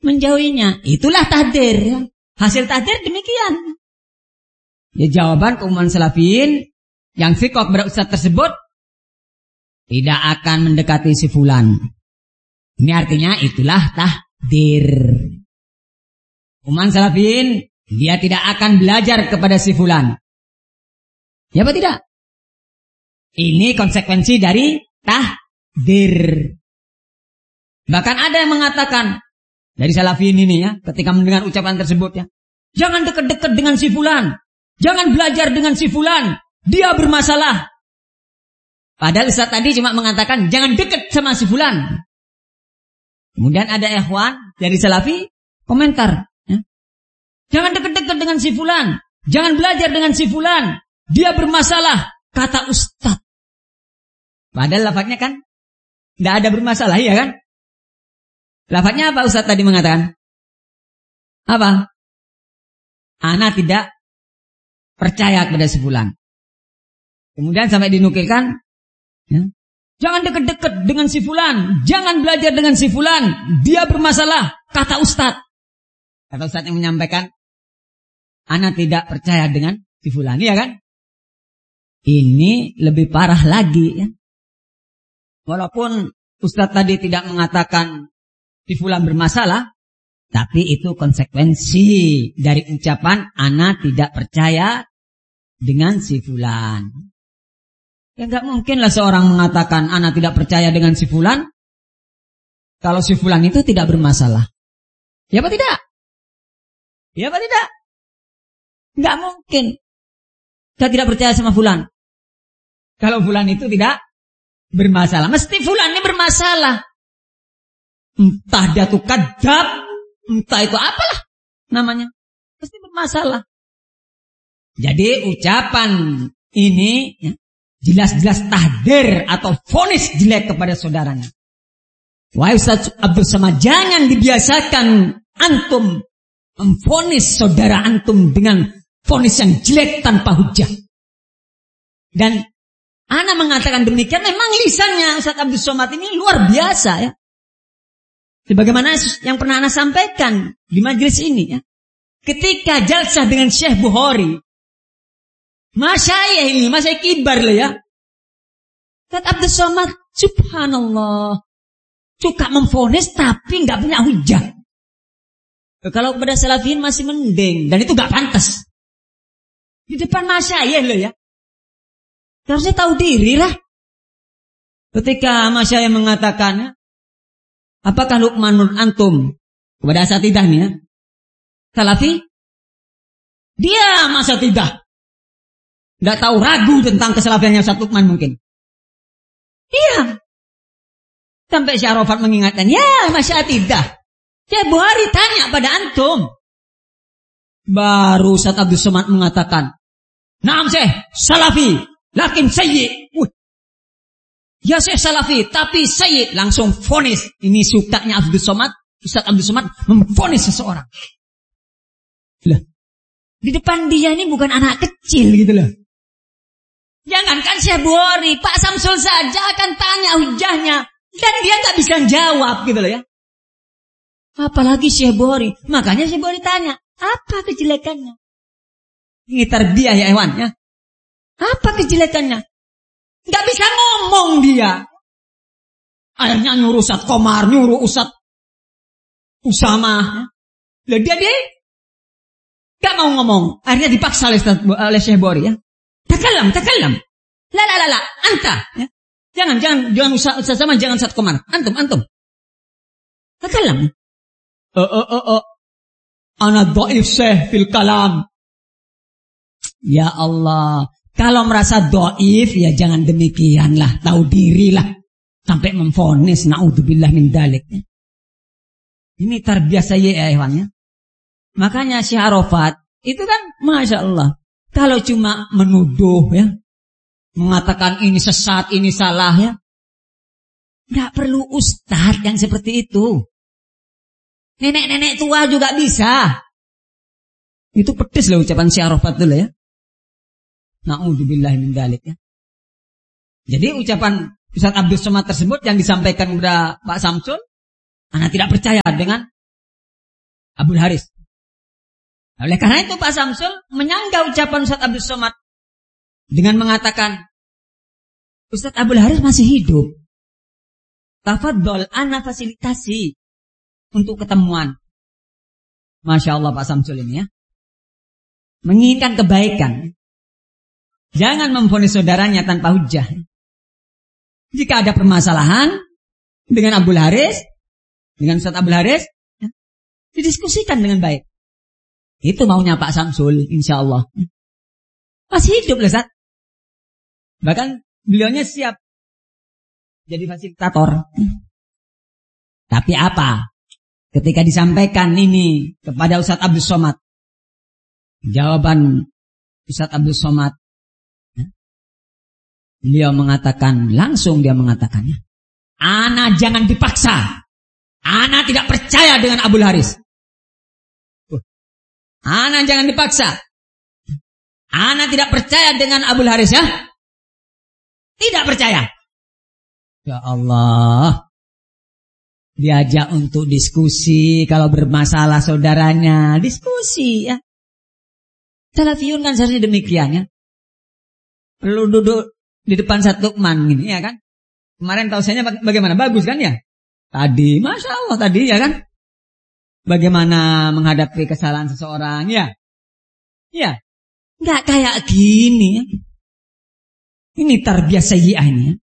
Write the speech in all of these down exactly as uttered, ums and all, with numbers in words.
menjauhinya. Itulah tahdir. Ya. Hasil tahdir demikian. Ya jawaban keumuman salafiyin yang fiqh kepada ustaz tersebut tidak akan mendekati si fulan. Ini artinya itulah tahdir. Keumuman salafiyin dia tidak akan belajar kepada si fulan. Ya apa tidak? Ini konsekuensi dari tahdir. Bahkan ada yang mengatakan dari salafiyin ini ya, ketika mendengar ucapan tersebut ya, jangan dekat-dekat dengan si fulan, jangan belajar dengan si fulan, dia bermasalah. Padahal Ustaz tadi cuma mengatakan jangan dekat sama si fulan. Kemudian ada ikhwan dari salafi komentar, ya, jangan dekat-dekat dengan si fulan, jangan belajar dengan si fulan, dia bermasalah, kata Ustaz. Padahal lafadznya kan tidak ada bermasalah, ya kan? Lafadznya apa Ustaz tadi mengatakan? Apa? Ana tidak percaya kepada si fulan. Kemudian sampai dinukilkan, ya, jangan dekat-dekat dengan si fulan, jangan belajar dengan si fulan, dia bermasalah, kata Ustaz. Kata Ustaz yang menyampaikan, ana tidak percaya dengan si fulan, ya kan? Ini lebih parah lagi, ya. Walaupun Ustaz tadi tidak mengatakan si fulan bermasalah, tapi itu konsekuensi dari ucapan ana tidak percaya dengan si fulan. Ya enggak mungkinlah seorang mengatakan ana tidak percaya dengan si fulan kalau si fulan itu tidak bermasalah. Ya apa tidak? Ya apa tidak? Enggak mungkin. Saya tidak percaya sama fulan kalau fulan itu tidak bermasalah. Mesti fulan ini bermasalah. Entah dia tuh kadab, entah itu apalah namanya, pasti bermasalah. Jadi ucapan ini ya, jelas-jelas tahdir atau vonis jelek kepada saudaranya. Wahai Ustaz Abdul Samad, jangan dibiasakan antum memvonis saudara antum dengan vonis yang jelek tanpa hujah. Dan ana mengatakan demikian, memang lisannya Ustaz Abdul Somad ini luar biasa ya. Sebagaimana yang pernah ana sampaikan di majelis ini ya. Ketika jalsah dengan Syekh Bukhari, masyayikh ini, masyayikh kibar lah ya. Ustaz Abdul Somad, subhanallah, suka memvonis tapi nggak punya hujah. Kalau kepada salafiyin masih mending, dan itu nggak pantas. Di depan masyayikh loh ya. Harusnya tahu diri lah. Ketika masyayikh mengatakan, apakah Luqmanul antum kepada asatidah nih ya, salafi? Dia asatidah, nggak tahu, ragu tentang kesalafiannya Ustaz Luqman mungkin. Iya. Sampai Syekh Arafat mengingatkan, ya asatidah, Syekh Bukhari tanya pada antum. Baru Ustaz Abdul Somad mengatakan, naam Syekh, salafi, lakin sayyi. Uh. Ya Syekh salafi, tapi sayyi. Langsung vonis. Ini sukanya Abdul Somad, Ustaz Abdul Somad memvonis seseorang. Lah, di depan dia ini bukan anak kecil gitu loh. Jangankan Syekh Bukhari, Pak Samsul saja akan tanya hujahnya dan dia nggak bisa jawab gitu loh ya. Apalagi Syekh Bukhari. Makanya Syekh Bukhari tanya, apa kejelekannya? Ini tarbiyah ya hewan ya. Apa kejelekannya? Gak bisa ngomong dia. Akhirnya nyuruh Ustaz Komar, nyuruh Ustaz Usama. Lah dia dia gak mau ngomong. Akhirnya dipaksa oleh, oleh Syekh Bukhari ya. Takalam, takalam. La la la la, anta. Ya. Jangan, jangan, jangan Ustaz Usama, jangan Ustaz Komar. Antum, antum. Takalam. Eh, eh, eh, eh. Ana dhaif Syekh fil kalam. Ya Allah. Kalau merasa doif, ya jangan demikianlah. Tahu dirilah. Sampai memvonis. Na'udzubillah min dalik. Ini terbiasa ya hewannya. Makanya Syekh Arafat, itu kan Masya Allah. Kalau cuma menuduh ya. Mengatakan ini sesat, ini salah ya. Nggak perlu ustadz yang seperti itu. Nenek-nenek tua juga bisa. Itu pedes loh ucapan Syekh Arafat dulu ya. Na'udzubillah min dzalik ya. Jadi ucapan Ustaz Abdul Somad tersebut yang disampaikan kepada Pak Samsul, ana tidak percaya dengan Abdul Haris. Oleh karena itu Pak Samsul menyanggah ucapan Ustaz Abdul Somad dengan mengatakan, Ustaz Abdul Haris masih hidup. Tafadhol, ana fasilitasi untuk ketemuan. Masya Allah Pak Samsul ini ya. Menginginkan kebaikan. Jangan memvonis saudaranya tanpa hujah. Jika ada permasalahan dengan Abdul Haris, dengan Ustaz Abdul Haris, ya, didiskusikan dengan baik. Itu maunya Pak Samsul, insya Allah. Masih hidup loh Ustaz. Bahkan beliaunya siap jadi fasilitator. Tapi apa? Ketika disampaikan ini kepada Ustaz Abdul Somad, jawaban Ustaz Abdul Somad, ya, beliau mengatakan, langsung dia mengatakannya, ana jangan dipaksa. Ana tidak percaya dengan Abdul Haris. Ana jangan dipaksa. Ana tidak percaya dengan Abdul Haris ya. Tidak percaya. Ya Allah. Diajak untuk diskusi. Kalau bermasalah saudaranya, diskusi ya. Salafiyun kan seharusnya demikian ya. Perlu duduk di depan satu man gini ya kan. Kemarin tausiahnya bagaimana? Bagus kan ya? Tadi, Masya Allah tadi ya kan. Bagaimana menghadapi kesalahan seseorang ya. Ya. Nggak kayak gini ya. Ini tarbiyah sayyi'ah ini ya.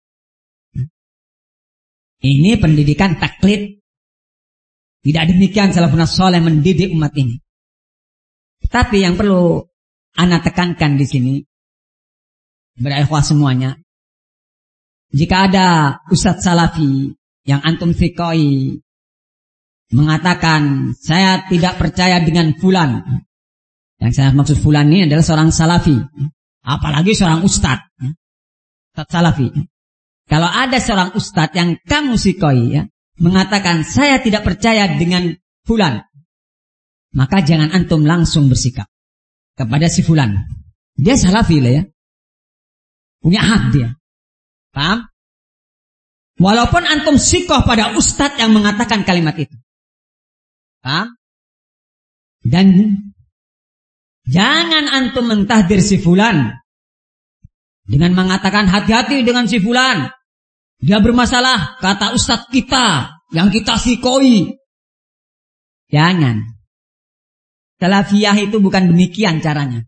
Ini pendidikan taklid. Tidak demikian salafun saleh mendidik umat ini. Tapi yang perlu ana tekankan di sini, berikhwah semuanya, jika ada ustadz salafi yang antum fikoi mengatakan saya tidak percaya dengan fulan, yang saya maksud fulan ini adalah seorang salafi, apalagi seorang ustadz, ustadz salafi. Kalau ada seorang ustadz yang kamu fikoi ya, mengatakan saya tidak percaya dengan fulan, maka jangan antum langsung bersikap kepada si fulan. Dia salafi lah ya. Punya hak dia. Paham? Walaupun antum sikoh pada ustadz yang mengatakan kalimat itu. Paham? Dan jangan antum mentahdir si fulan dengan mengatakan hati-hati dengan si fulan. Dia bermasalah, kata ustadz kita yang kita sikoi. Jangan. Salafiyah itu bukan demikian caranya.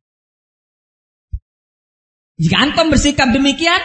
Jika antum bersikap demikian,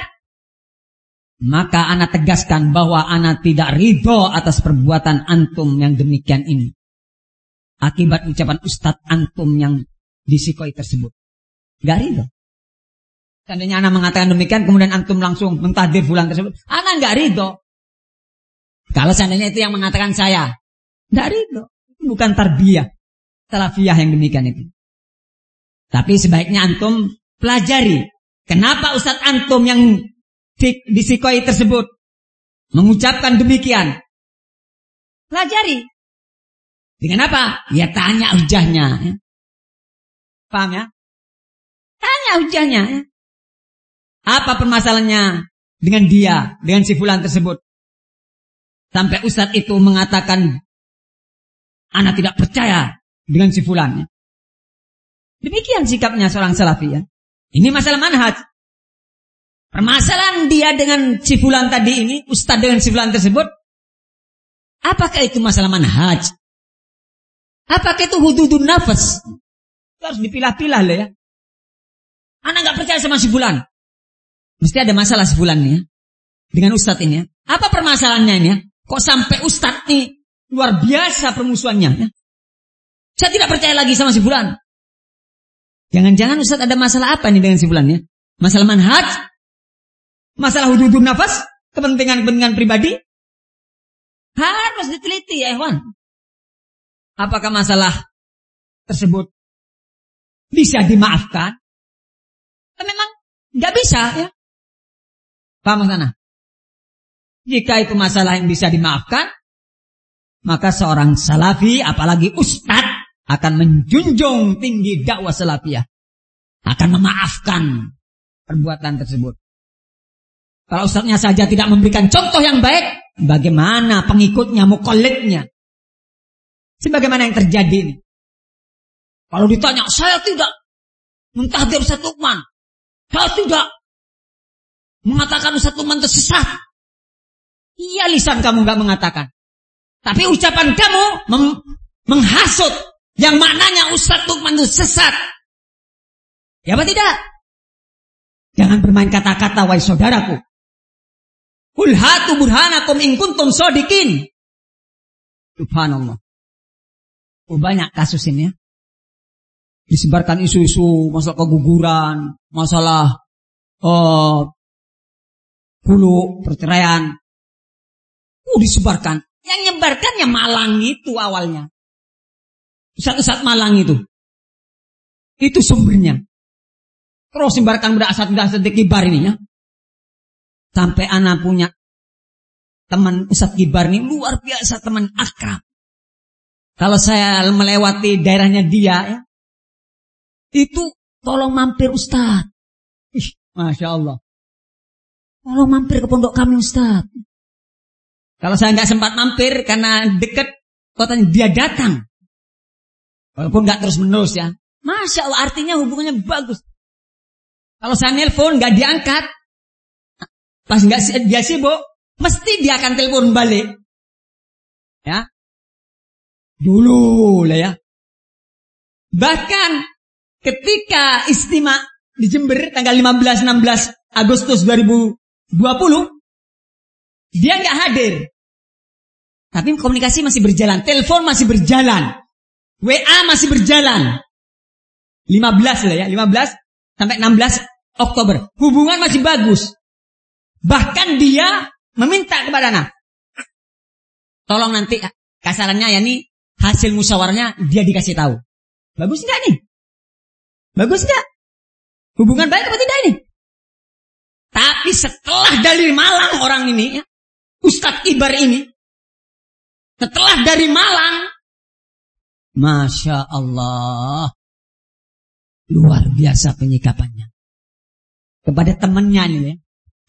maka ana tegaskan bahwa ana tidak ridho atas perbuatan antum yang demikian ini. Akibat ucapan ustadz antum yang disikoi tersebut. Gak ridho. Seandainya ana mengatakan demikian, kemudian antum langsung mentahdir fulan tersebut, ana gak ridho. Kalau seandainya itu yang mengatakan saya, gak ridho. Itu bukan tarbiyah salafiyah yang demikian itu. Tapi sebaiknya antum pelajari kenapa ustadz antum yang disikoi tersebut mengucapkan demikian. Pelajari. Dengan apa? Ya tanya hujahnya. Ya. Paham ya? Tanya hujahnya. Ya. Apa permasalahannya dengan dia, dengan si fulan tersebut? Sampai ustadz itu mengatakan, ana tidak percaya dengan si fulan. Ya. Demikian sikapnya seorang salafi ya. Ini masalah manhaj. Permasalahan dia dengan si fulan tadi ini, ustaz dengan si fulan tersebut, apakah itu masalah manhaj? Apakah itu hududun nafas? Itu harus dipilah-pilah lah ya. Anak gak percaya sama si fulan. Mesti ada masalah si fulan nih ya. Dengan ustaz ini ya. Apa permasalahannya ini ya? Kok sampai ustaz nih luar biasa permusuhannya ya? Saya tidak percaya lagi sama si fulan. Jangan-jangan ustaz ada masalah apa nih dengan si fulan ya? Masalah manhaj? Masalah hududun nafas? Kepentingan-kepentingan pribadi? Harus diteliti ya ikhwan. Apakah masalah tersebut bisa dimaafkan? Memang gak bisa ya. Paham sana? Jika itu masalah yang bisa dimaafkan, maka seorang salafi, apalagi ustadz, akan menjunjung tinggi dakwah salafiyah, akan memaafkan perbuatan tersebut. Kalau ustadznya saja tidak memberikan contoh yang baik, bagaimana pengikutnya, muqallidnya? Sebagaimana yang terjadi ini. Kalau ditanya, saya tidak mentahdir Ustaz Lukman. Saya tidak mengatakan Ustaz Lukman itu sesat. Iya, lisan kamu gak mengatakan. Tapi ucapan kamu mem- menghasut yang maknanya Ustaz Lukman itu sesat. Ya apa tidak? Jangan bermain kata-kata, wahai saudaraku. Qul hatu burhanakum in kuntum shodiqin. Subhanallah. Oh, banyak kasus ini ya. Disebarkan isu-isu masalah keguguran, masalah oh, hulu perceraian. Oh, disebarkan. Yang nyebarkannya Malang itu awalnya. Ustaz-ustaz Malang itu. Itu sumbernya. Terus sebarkan berasat-berasat di kibar ini ya. Sampai anak punya teman Ustaz Kibar ini luar biasa, teman akrab. Kalau saya melewati daerahnya dia ya, itu tolong mampir Ustaz. Ih, Masya Allah. Tolong mampir ke pondok kami Ustaz. Kalau saya nggak sempat mampir karena dekat kotanya, dia datang. Walaupun nggak terus menerus ya. Masya Allah, artinya hubungannya bagus. Kalau saya nelpon nggak diangkat, pas nggak dia sibuk, mesti dia akan telepon balik. Ya, dulu lah ya. Bahkan ketika istimewa di Jember tanggal lima belas enam belas Agustus dua ribu dua puluh, dia nggak hadir. Tapi komunikasi masih berjalan, telepon masih berjalan, W A masih berjalan. lima belas lah ya, lima belas sampai enam belas Oktober. Hubungan masih bagus. Bahkan dia meminta kepada anak, tolong nanti kasarannya ya nih hasil musyawarahnya dia dikasih tahu. Bagus enggak nih? Bagus enggak? Hubungan baik apa tidak ini? Tapi setelah dari Malang orang ini ya, Ustadz Kibar ini, setelah dari Malang, Masya Allah, luar biasa penyikapannya kepada temannya ini ya.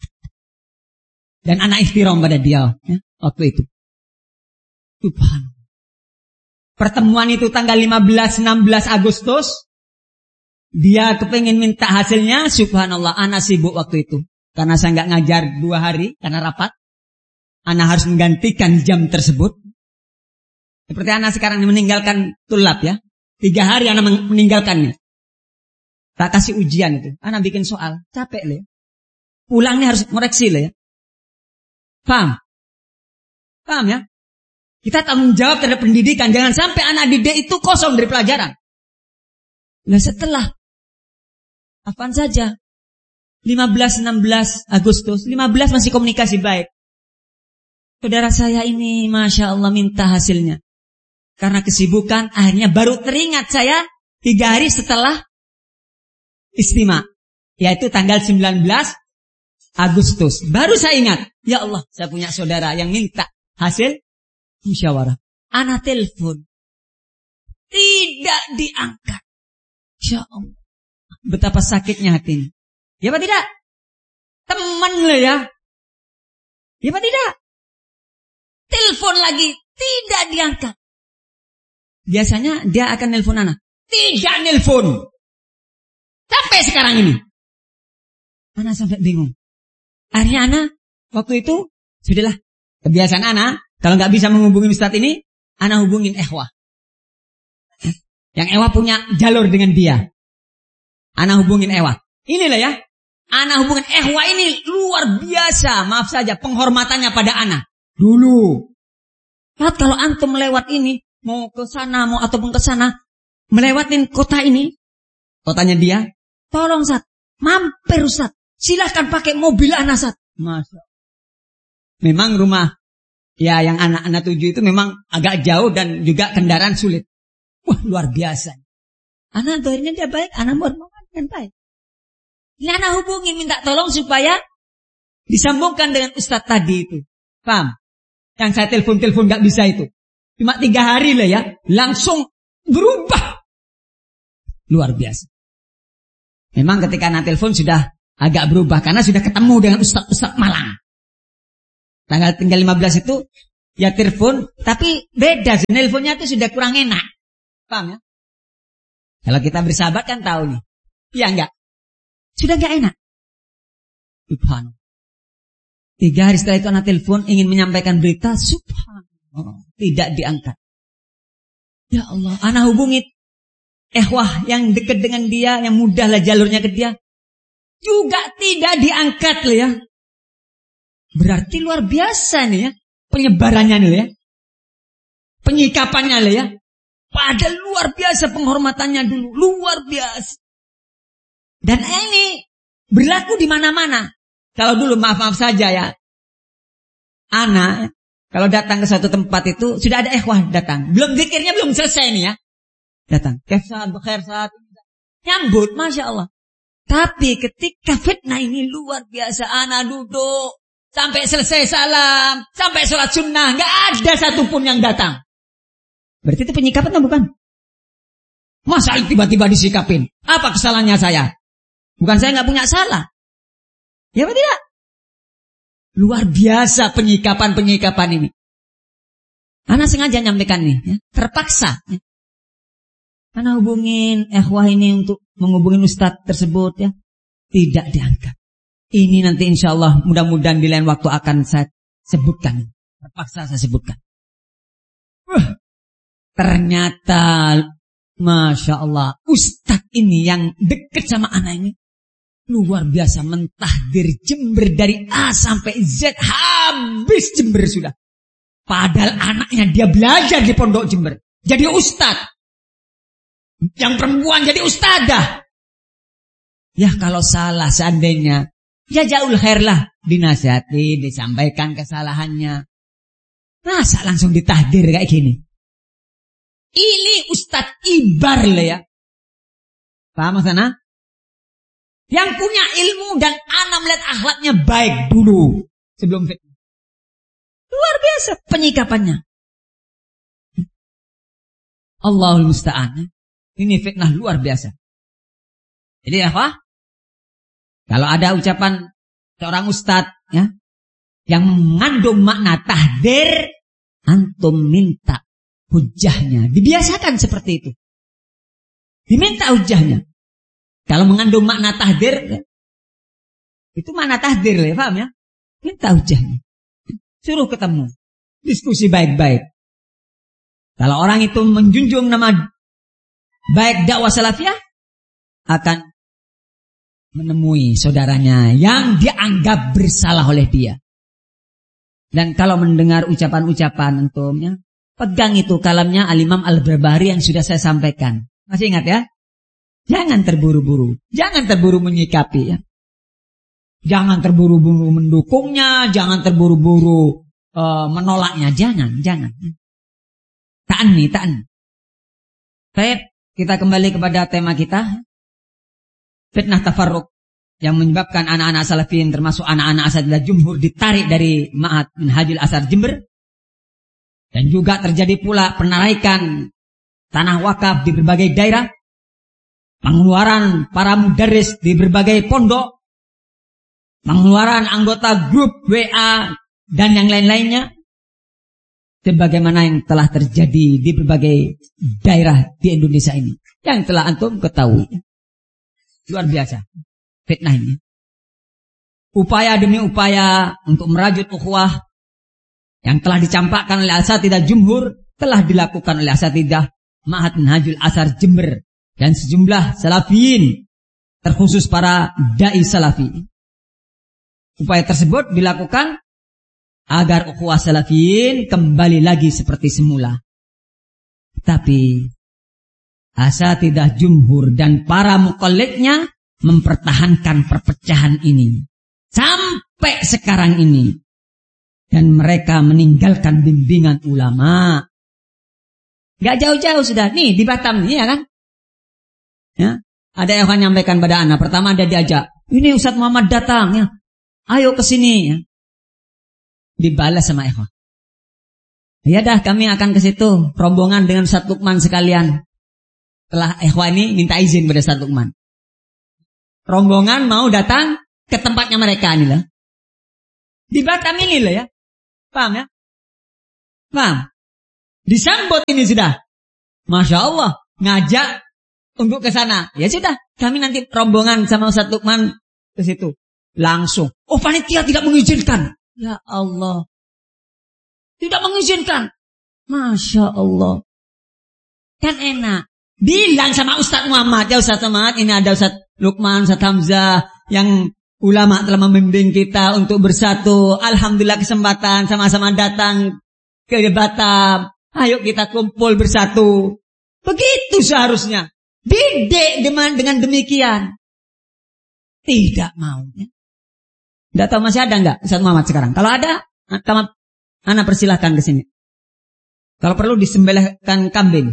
Dan anak ihtiram pada dia ya, waktu itu. Subhanallah. Pertemuan itu tanggal lima belas enam belas Agustus. Dia kepengen minta hasilnya. Subhanallah, anak sibuk waktu itu. Karena saya nggak ngajar dua hari karena rapat. Anak harus menggantikan jam tersebut. Seperti anak sekarang meninggalkan tulab ya. Tiga hari anak meninggalkannya. Tak kasih ujian itu. Anak bikin soal. Capek lah ya. Pulangnya harus koreksi lah ya. Paham? Paham ya? Kita tanggung jawab terhadap pendidikan. Jangan sampai anak didik itu kosong dari pelajaran. Nah setelah apaan saja lima belas enam belas Agustus, lima belas masih komunikasi baik. Saudara saya ini Masya Allah minta hasilnya. Karena kesibukan akhirnya baru teringat saya tiga hari setelah istimewa, yaitu tanggal sembilan belas Agustus. Baru saya ingat, ya Allah, saya punya saudara yang minta hasil musyawarah. Anak telepon, tidak diangkat. Ya Allah, betapa sakitnya hati ini. Ya apa tidak? Teman lah ya. Ya apa tidak? Telepon lagi, tidak diangkat. Biasanya dia akan nelpon anak. Tidak nelpon. Sampai sekarang ini. Anak sampai bingung. Akhirnya anak waktu itu sudahlah kebiasaan anak kalau nggak bisa menghubungi Ustadz ini, anak hubungin Ehwa. Yang Ehwa punya jalur dengan dia. Anak hubungin Ehwa. Inilah ya, anak hubungin Ehwa ini luar biasa. Maaf saja penghormatannya pada anak. Dulu. Nah, kalau antum lewat ini mau ke sana mau ataupun ke sana melewatin kota ini, kotanya dia, tolong Ustadz, mampir Ustadz. Silahkan pakai mobil anak Ustadz. Masya. Memang rumah ya yang anak-anak tuju itu memang agak jauh dan juga kendaraan sulit. Wah luar biasa. Anak doainnya dia baik, anak bermohon dengan baik. Ini anak hubungi minta tolong supaya disambungkan dengan Ustadz tadi itu. Paham? Yang saya telepon-telepon gak bisa itu. Cuma tiga hari lah ya, langsung berubah. Luar biasa. Memang ketika anak telepon sudah agak berubah karena sudah ketemu dengan Ustadz-Ustadz Malang. Tanggal tinggal lima belas itu Ya telepon, tapi beda. Nelponnya itu sudah kurang enak. Paham ya? Kalau kita bersahabat kan tahu nih. Iya enggak? Sudah enggak enak. Subhanallah. Tiga hari setelah itu anak telepon ingin menyampaikan berita. Subhanallah. Tidak diangkat. Ya Allah. Anak hubungi ehwah yang dekat dengan dia. Yang mudahlah jalurnya ke dia. Juga tidak diangkat loh ya. Berarti luar biasa nih ya. Penyebarannya nih ya. Penyikapannya loh ya. Padahal luar biasa penghormatannya dulu. Luar biasa. Dan ini berlaku di mana-mana. Kalau dulu maaf-maaf saja ya. Anak kalau datang ke suatu tempat itu sudah ada ikhwah datang. Belum zikirnya belum selesai nih ya. Datang. Kefsat, bekhersat. Nyambut, Masya Allah. Tapi ketika fitnah ini luar biasa. Anak duduk. Sampai selesai salam. Sampai sholat sunnah. Nggak ada satupun yang datang. Berarti itu penyikapan atau bukan? Masa tiba-tiba disikapin? Apa kesalahannya saya? Bukan saya nggak punya salah. Ya apa tidak? Luar biasa penyikapan-penyikapan ini. Anak sengaja nyampaikan nih, ya. Terpaksa. Ya. Anak hubungin ikhwah ini untuk menghubungin ustadz tersebut ya. Tidak diangkat. Ini nanti insya Allah mudah-mudahan di lain waktu akan saya sebutkan. Terpaksa saya sebutkan. Uh, ternyata Masya Allah ustadz ini yang dekat sama anak ini. Luar biasa mentahdir Jember dari A sampai Z. Habis Jember sudah. Padahal anaknya dia belajar di pondok Jember. Jadi ustadz. Yang perempuan jadi ustadzah. Ya kalau salah seandainya. Ya jauh khair lah. Dinasihati, disampaikan kesalahannya. Masa langsung ditahdir kayak gini. Ini ustadz ibar lah ya. Paham sana? Yang punya ilmu dan anak melihat akhlaknya baik dulu sebelum fitnah. Luar biasa penyikapannya. Allahul musta'an. Ini fitnah luar biasa. Jadi apa? Kalau ada ucapan seorang ustadz ya, yang mengandung makna tahdir, antum minta hujahnya. Dibiasakan seperti itu. Diminta hujahnya. Kalau mengandung makna tahdir, itu makna tahdir, ya, paham ya? Minta hujahnya. Suruh ketemu. Diskusi baik-baik. Kalau orang itu menjunjung nama baik dakwah salafiyah, akan menemui saudaranya yang dianggap bersalah oleh dia. Dan kalau mendengar ucapan-ucapan entumnya, pegang itu kalamnya Al-Imam Al-Barbahari yang sudah saya sampaikan. Masih ingat ya? Jangan terburu-buru. Jangan terburu menyikapi ya. Jangan terburu-buru mendukungnya. Jangan terburu-buru uh, menolaknya. Jangan, jangan. Ta'anni, ta'anni. Baik, kita kembali kepada tema kita. Fitnah tafarruq yang menyebabkan anak-anak salafin termasuk anak-anak asatidzah jumhur ditarik dari Ma'had Minhajul Athar Jember. Dan juga terjadi pula penarikan tanah wakaf di berbagai daerah. Pengeluaran para mudarris di berbagai pondok, pengeluaran anggota grup W A dan yang lain-lainnya, sebagaimana yang telah terjadi di berbagai daerah di Indonesia ini, yang telah antum ketahui. Luar biasa fitnah ini. Upaya demi upaya untuk merajut ukhuwah yang telah dicampakkan oleh asatidzah jumhur telah dilakukan oleh asatidzah Ma'had Minhajul Athar Jember dan sejumlah salafiyin, terkhusus para dai salafi. Upaya tersebut dilakukan agar ukhuwah salafiyin kembali lagi seperti semula. Tapi asatidzah jumhur dan para muqallidnya mempertahankan perpecahan ini sampai sekarang ini. Dan mereka meninggalkan bimbingan ulama. Gak jauh-jauh sudah. Nih di Batam nih ya kan. Ya, ada yang akan nyampaikan pada anak. Pertama ada diajak, ini Ustadz Muhammad datang ya, ayo ke sini ya. Dibalas sama ikhwan. Ya dah kami akan ke situ, rombongan dengan Ustadz Lukman sekalian. Setelah ikhwan ini minta izin pada Ustadz Lukman. Rombongan mau datang ke tempatnya mereka ini lah. Di Batam ini lah ya. Paham ya? Paham? Disambut ini sudah. Masya Allah. Ngajak untuk ke sana. Ya sudah. Kami nanti rombongan sama Ustaz Lukman ke situ. Langsung. Oh, panitia tidak mengizinkan. Ya Allah. Tidak mengizinkan. Masya Allah. Kan enak. Bilang sama Ustaz Muhammad. Ya Ustaz Muhammad, ini ada Ustaz Lukman, Ustaz Hamzah. Yang ulama telah membimbing kita untuk bersatu. Alhamdulillah kesempatan sama-sama datang ke Batam. Ayo kita kumpul bersatu. Begitu seharusnya. Didik dengan, dengan demikian. Tidak mau. Tidak tahu masih ada enggak Ustaz Muhammad sekarang? Kalau ada, anak persilahkan ke sini. Kalau perlu disembelihkan kambing.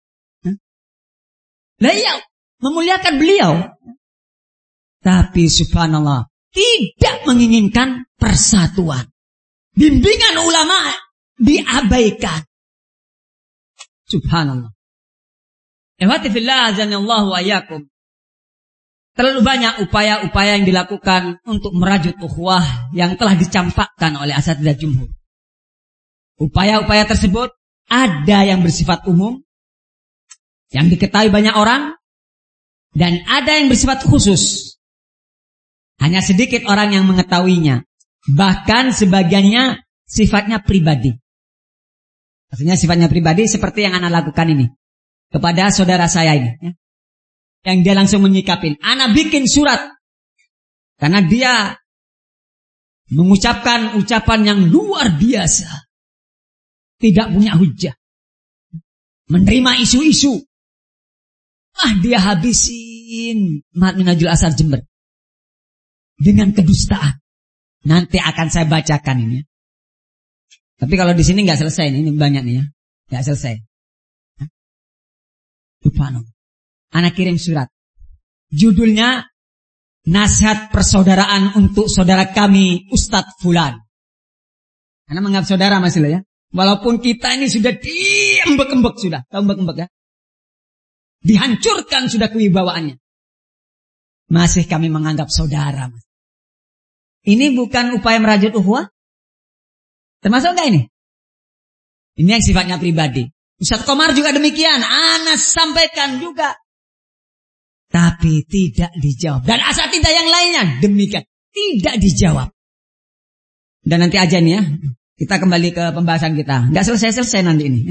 Lah iya, memuliakan beliau. Tapi subhanallah, tidak menginginkan persatuan. Bimbingan ulama diabaikan. Subhanallah. Ihwati fillah azanallahu wa iyyakum. Terlalu banyak upaya-upaya yang dilakukan untuk merajut ukhuwah yang telah dicampakkan oleh asatidzah jumhur. Upaya-upaya tersebut ada yang bersifat umum, yang diketahui banyak orang, dan ada yang bersifat khusus. Hanya sedikit orang yang mengetahuinya. Bahkan sebagiannya sifatnya pribadi. Maksudnya sifatnya pribadi seperti yang anak lakukan ini. Kepada saudara saya ini. Ya. Yang dia langsung menyikapin. Anak bikin surat. Karena dia mengucapkan ucapan yang luar biasa. Tidak punya hujah. Menerima isu-isu. Ah, dia habisin Mahat Minhajul Athar Jember. Dengan kedustaan. Nanti akan saya bacakan ini. Tapi kalau di sini nggak selesai ini, ini banyak nih ya. Nggak selesai. Subhanallah. Anak kirim surat. Judulnya Nasihat Persaudaraan untuk Saudara Kami Ustadz Fulan. Anak menganggap saudara masih lah ya. Walaupun kita ini sudah diembek-embek sudah. Tahu embek-embek ya? Dihancurkan sudah kewibawaannya. Masih kami menganggap saudara. Ini bukan upaya merajut ukhuwah? Termasuk enggak ini? Ini yang sifatnya pribadi. Ustaz Komar juga demikian. Anas sampaikan juga. Tapi tidak dijawab. Dan asatidzah yang lainnya demikian. Tidak dijawab. Dan nanti aja nih ya. Kita kembali ke pembahasan kita. Enggak selesai-selesai nanti ini.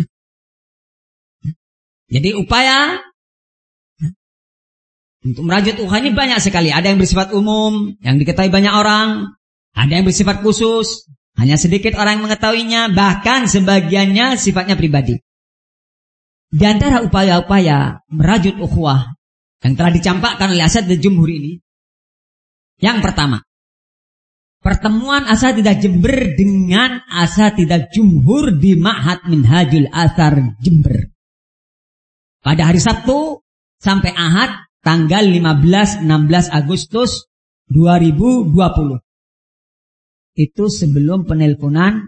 Jadi upaya untuk merajut ukhuwah ini banyak sekali. Ada yang bersifat umum, yang diketahui banyak orang. Ada yang bersifat khusus, hanya sedikit orang yang mengetahuinya. Bahkan sebagiannya sifatnya pribadi. Di antara upaya-upaya merajut ukhuwah yang telah dicampakkan oleh asatidzah jumhur ini, yang pertama, pertemuan asatidzah Jember dengan asatidzah jumhur di Ma'had Minhajul Athar Jember. Pada hari Sabtu sampai Ahad, tanggal lima belas enam belas Agustus dua ribu dua puluh. Itu sebelum penelponan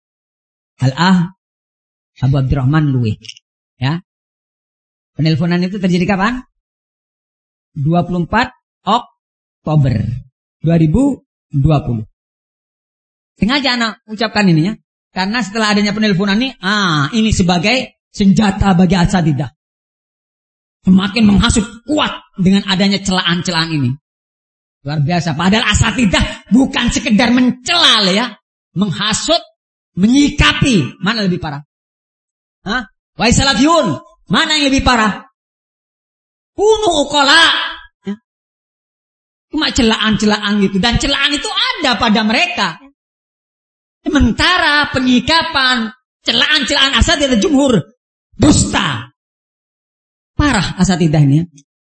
Al-Ah Abu Abdurrahman Luwih. Ya. Penelponan itu terjadi kapan? dua puluh empat Oktober dua ribu dua puluh. Sengaja anak ucapkan ini ya. Karena setelah adanya penelponan ini, ah, ini sebagai senjata bagi asatidzah. Semakin menghasut kuat dengan adanya celaan-celaan ini. Luar biasa. Padahal asatidzah bukan sekedar mencela ya. Menghasut, menyikapi. Mana lebih parah? Hah? Wahai salafiyun, mana yang lebih parah? Kunu uqala. Ya. Cuma celaan-celaan gitu. Dan celaan itu ada pada mereka. Sementara penyikapan, celaan-celaan asatidzah jumhur, dusta. Parah asatidzah ini ya.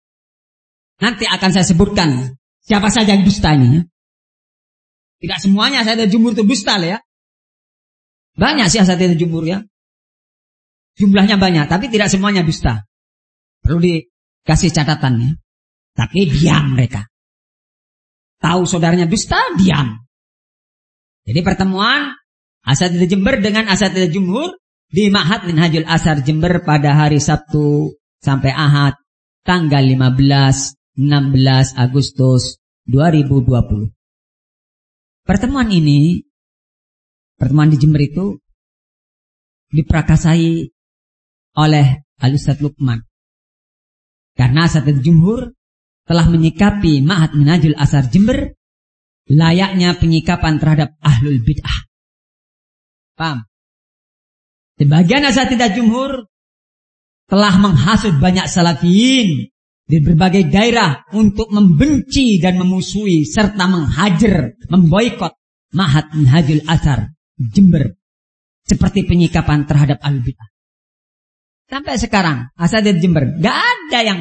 Nanti akan saya sebutkan siapa saja yang dusta ini ya. Tidak semuanya asatidzah jumhur itu dusta lah ya. Banyak sih asatidzah jumhur ya. Jumlahnya banyak, tapi tidak semuanya dusta. Perlu dikasih catatannya. Tapi diam mereka. Tahu saudaranya dusta, diam. Jadi pertemuan asatidzah Jember dengan asatidzah jumhur di Ma'had Minhajul Athar Jember pada hari Sabtu sampai Ahad tanggal lima belas enam belas Agustus dua ribu dua puluh. Pertemuan ini, pertemuan di Jember itu diprakasai oleh Al-Ustadz Lukman. Karena Asatidz Jumhur telah menyikapi Ma'had Minhajul Athar Jember layaknya penyikapan terhadap ahlul bid'ah. Paham? Sebagian Asatidz Jumhur telah menghasut banyak salafiyin di berbagai daerah untuk membenci dan memusuhi serta menghajar, memboikot Ma'had Minhajul Athar Jember seperti penyikapan terhadap ahlul bid'ah. Sampai sekarang Asatidz Jember gak ada yang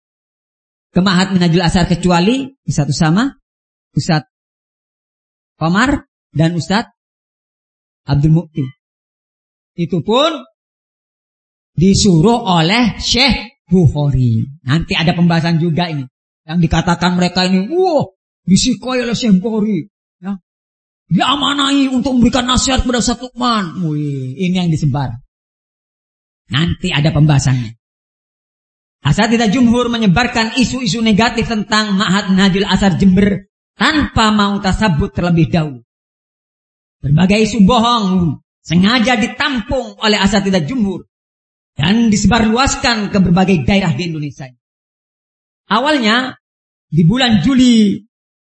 ke Ma'had Minhajul Athar kecuali Ustadz Usama, Ustadz Komar dan Ustadz Abdul Mukti. Itu pun disuruh oleh Syekh Bukhari. Nanti ada pembahasan juga ini. Yang dikatakan mereka ini, wah, disikoi oleh Syekh Bukhari. Ya. Diamanai untuk memberikan nasihat kepada Ustadz Lukman. Wih, ini yang disebar. Nanti ada pembahasannya. Asatidz Jumhur menyebarkan isu-isu negatif tentang Ma'had Minhajul Athar Jember tanpa mau tasabut terlebih dahulu. Berbagai isu bohong sengaja ditampung oleh Asatidz Jumhur dan disebarluaskan ke berbagai daerah di Indonesia. Awalnya di bulan Juli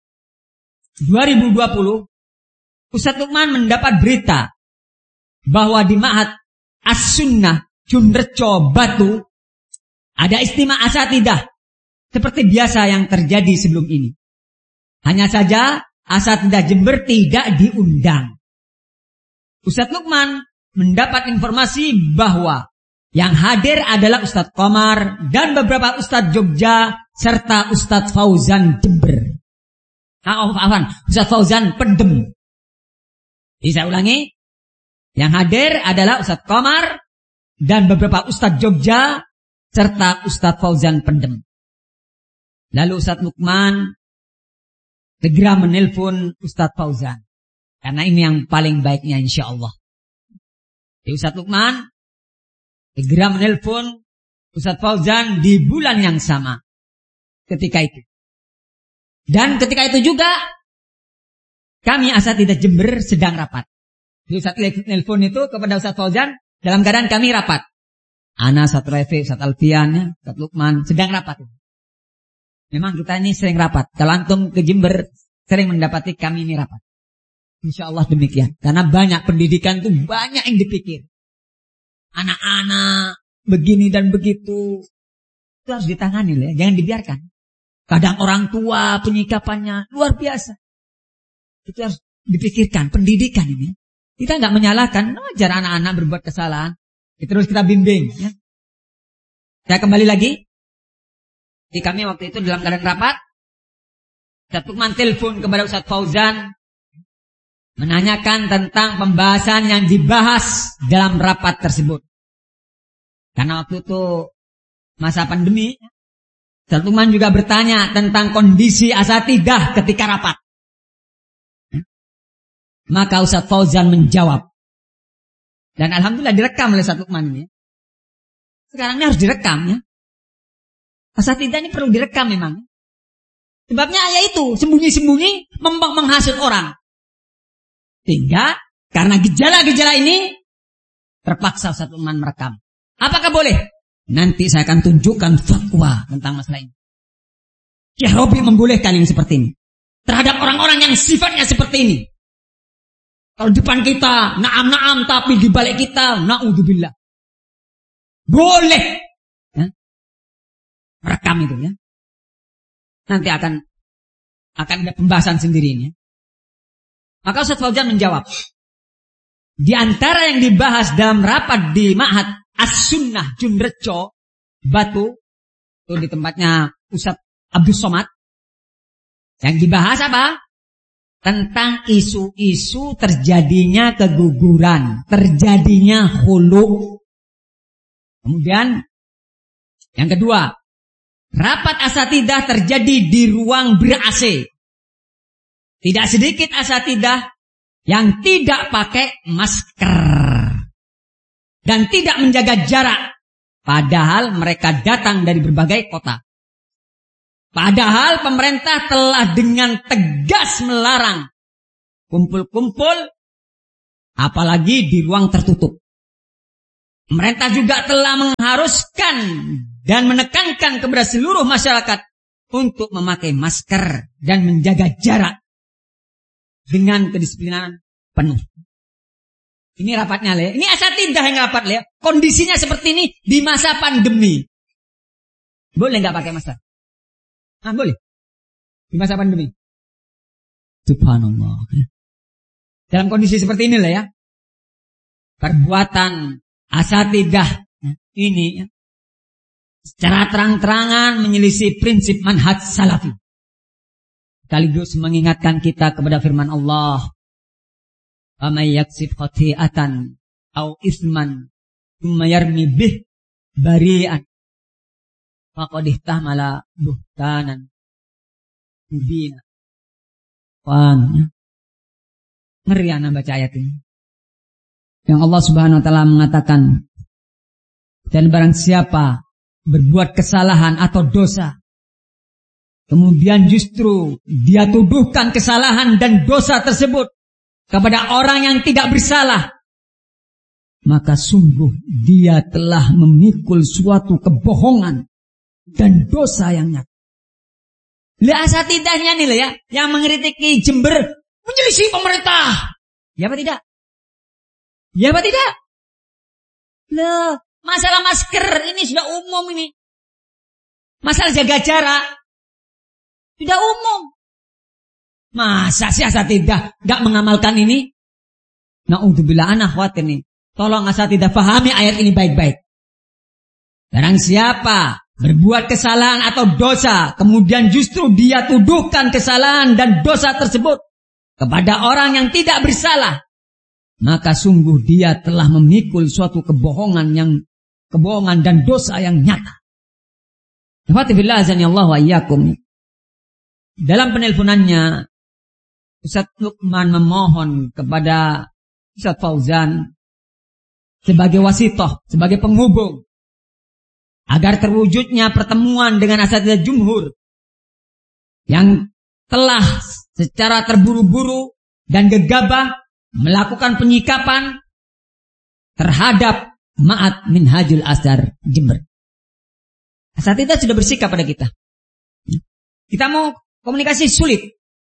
dua ribu dua puluh, Ustadz Lukman mendapat berita bahwa di Ma'had As-Sunnah Junrejo Batu ada istimewa asatidah seperti biasa yang terjadi sebelum ini. Hanya saja Asatidz Jember tidak diundang. Ustadz Lukman mendapat informasi bahwa yang hadir adalah Ustadz Komar dan beberapa Ustadz Jogja serta Ustadz Fauzan Jember. Ah, oh, afan, Ustadz Fauzan Pendem. Bisa ulangi. Yang hadir adalah Ustadz Komar dan beberapa Ustadz Jogja serta Ustadz Fauzan Pendem. Lalu Ustadz Lukman segera menelpon Ustadz Fauzan. Karena ini yang paling baiknya insya Allah. Jadi Ustadz Lukman segera menelpon Ustadz Fauzan di bulan yang sama. Ketika itu. Dan ketika itu juga kami Asatidz Jember sedang rapat. Jadi Ustadz nelpon itu kepada Ustadz Fauzan dalam keadaan kami rapat. Ana, Ustadz Refi, Ustadz Alfian, Ustadz Lukman sedang rapat. Memang kita ini sering rapat. Kalau antum ke Jember sering mendapati kami ini rapat. Insya Allah demikian. Karena banyak pendidikan itu banyak yang dipikir. Anak-anak begini dan begitu. Itu harus ditangani ya. Jangan dibiarkan. Kadang orang tua penyikapannya luar biasa. Itu harus dipikirkan. Pendidikan ini. Kita nggak menyalahkan. Wajar anak-anak berbuat kesalahan. Terus kita bimbing. Ya. Saya kembali lagi. Di kami waktu itu dalam keadaan rapat. Ustadz Lukman telepon kepada Ustadz Fauzan. Menanyakan tentang pembahasan yang dibahas dalam rapat tersebut. Karena waktu itu masa pandemi. Ustadz Lukman juga bertanya tentang kondisi asatidah ketika rapat. Maka Ustadz Fauzan menjawab. Dan alhamdulillah direkam oleh Ustadz Lukman ini. Sekarang ini harus direkam ya. Asatidah ini perlu direkam memang. Sebabnya ayat itu sembunyi-sembunyi menghasut orang. Sehingga karena gejala-gejala ini terpaksa Ustadz Lukman merekam. Apakah boleh? Nanti saya akan tunjukkan fatwa tentang masalah ini. Syekh Robi membolehkan yang seperti ini. Terhadap orang-orang yang sifatnya seperti ini. Kalau depan kita, naam-naam, tapi di balik kita, na'udzubillah. Boleh. Ya? Rekam itu ya. Nanti akan akan ada pembahasan sendiri ini. Maka Ustadz Fauzan menjawab. Di antara yang dibahas dalam rapat di Ma'had As-Sunnah Junrejo Batu, itu di tempatnya Ustadz Abdul Somad. Yang dibahas apa? Tentang isu-isu terjadinya keguguran, terjadinya khulu. Kemudian yang kedua, rapat asatidah terjadi di ruang ber-A C. Tidak sedikit asatidah yang tidak pakai masker dan tidak menjaga jarak, padahal mereka datang dari berbagai kota. Padahal pemerintah telah dengan tegas melarang kumpul-kumpul, apalagi di ruang tertutup. Pemerintah juga telah mengharuskan dan menekankan kepada seluruh masyarakat untuk memakai masker dan menjaga jarak dengan kedisiplinan penuh. Ini rapatnya, Le. Ini asatidah yang rapat, Le. Kondisinya seperti ini di masa pandemi. Boleh nggak pakai masker? Ah, boleh. Di masa pandemi. Subhanallah. Dalam kondisi seperti ini, Le, ya. Perbuatan asatidah ini ya, secara terang-terangan menyelisih prinsip manhaj salafi. Sekaligus mengingatkan kita kepada firman Allah, "Amay yaksib khati'atan au isman tsumma yarmi bih bari'an faqad ihtamala buhtanan mubina." Wah, ngeri anak baca ayat ini. Yang Allah Subhanahu wa taala mengatakan, dan barang siapa berbuat kesalahan atau dosa, kemudian justru dia tuduhkan kesalahan dan dosa tersebut kepada orang yang tidak bersalah, maka sungguh dia telah memikul suatu kebohongan dan dosa yang nyata. Lihat asatidahnya nih lah ya, yang mengkritiki Jember menyelisih pemerintah. Ya apa tidak? Ya apa tidak? Loh, masalah masker ini sudah umum ini. Masalah jaga jarak sudah umum. Masa sih asatidah gak mengamalkan ini? Na'udzubillah, anak khawatir nih. Tolong asatidah pahami ayat ini baik-baik. Barang siapa berbuat kesalahan atau dosa, kemudian justru dia tuduhkan kesalahan dan dosa tersebut kepada orang yang tidak bersalah, maka sungguh dia telah memikul suatu kebohongan yang kebohongan dan dosa yang nyata. Alhamdulillah azanillahu wa iyyakum. Dalam penelponannya, Ustaz Lukman memohon kepada Ustaz Fauzan sebagai wasitoh, sebagai penghubung, agar terwujudnya pertemuan dengan asatidzah jumhur yang telah secara terburu-buru dan gegabah melakukan penyikapan terhadap Ma'had Minhajul Azhar Jember. Asatidzah sudah bersikap pada kita. Kita mau komunikasi sulit,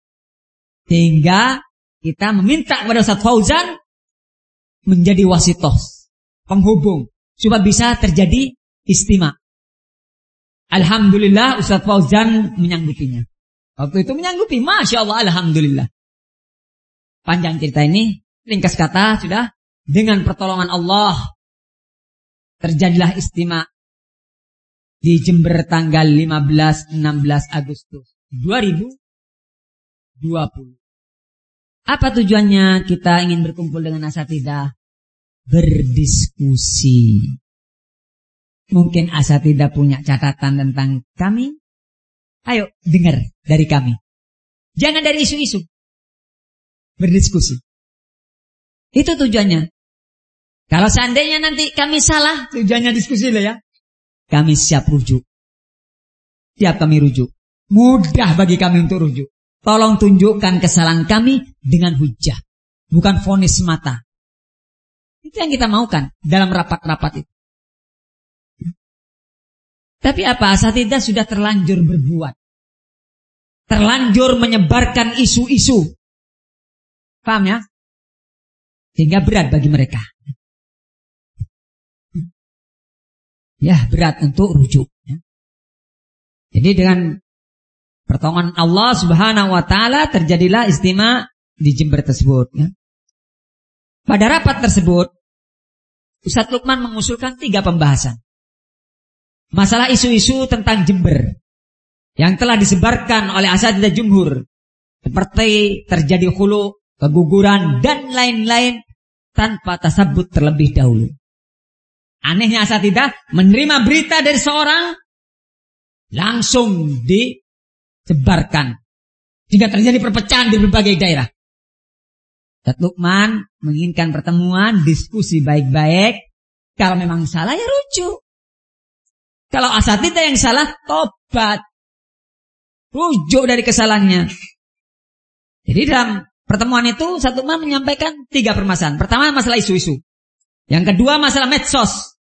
sehingga kita meminta kepada Ustaz Fauzan menjadi wasitoh, penghubung, supaya bisa terjadi istima. Alhamdulillah Ustaz Fauzan menyanggupinya. Waktu itu menyanggupi, Masya Allah, Alhamdulillah. Panjang cerita ini, ringkas kata sudah, dengan pertolongan Allah terjadilah istima di Jember tanggal lima belas enam belas Agustus dua ribu dua puluh. Apa tujuannya kita ingin berkumpul dengan asatidzah? Berdiskusi. Mungkin asatidzah punya catatan tentang kami. Ayo dengar dari kami. Jangan dari isu-isu. Berdiskusi. Itu tujuannya. Kalau seandainya nanti kami salah, tujuannya diskusi lah ya. Kami siap rujuk. Siap kami rujuk. Mudah bagi kami untuk rujuk. Tolong tunjukkan kesalahan kami dengan hujah. Bukan vonis semata. Itu yang kita maukan dalam rapat-rapat itu. Tapi apa? Asatidzah sudah terlanjur berbuat. Terlanjur menyebarkan isu-isu. Paham ya? Sehingga berat bagi mereka. Ya, berat untuk rujuk. Jadi dengan pertolongan Allah Subhanahu wa taala terjadilah istima di Jember tersebut. Pada rapat tersebut, Ustaz Lukman mengusulkan tiga pembahasan. Masalah isu-isu tentang Jember yang telah disebarkan oleh asatidzah jumhur, seperti terjadi khulu, keguguran, dan lain-lain tanpa tasabbut terlebih dahulu. Anehnya asatidzah menerima berita dari seorang, langsung disebarkan, jika terjadi perpecahan di berbagai daerah. Ustaz Lukman menginginkan pertemuan, diskusi baik-baik. Kalau memang salah ya rujuk. Kalau asatidzah yang salah, tobat. Rujuk dari kesalahannya. Jadi dalam pertemuan itu Ustaz Lukman menyampaikan tiga permasalahan. Pertama, masalah isu-isu. Yang kedua, masalah medsos.